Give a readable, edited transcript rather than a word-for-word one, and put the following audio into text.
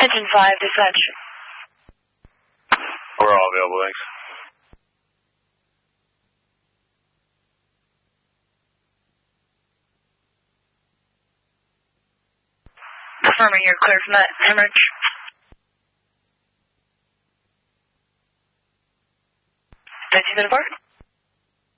Engine 5, dispatch. We're all available, thanks. Confirming you're clear from that hemorrhage. Did you report?